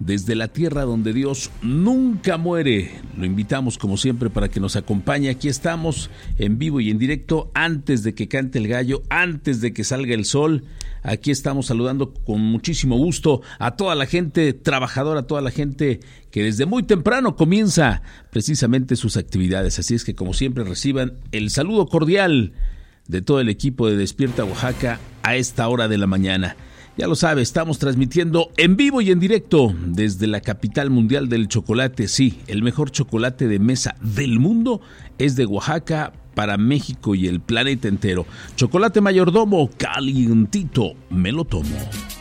desde la tierra donde Dios nunca muere. Lo invitamos como siempre para que nos acompañe. Aquí estamos en vivo y en directo antes de que cante el gallo, antes de que salga el sol. Aquí estamos saludando con muchísimo gusto a toda la gente trabajadora, a toda la gente que desde muy temprano comienza precisamente sus actividades. Así es que como siempre reciban el saludo cordial de todo el equipo de Despierta Oaxaca a esta hora de la mañana. Ya lo sabe, estamos transmitiendo en vivo y en directo desde la capital mundial del chocolate. Sí, el mejor chocolate de mesa del mundo es de Oaxaca para México y el planeta entero. Chocolate Mayordomo, calientito, me lo tomo.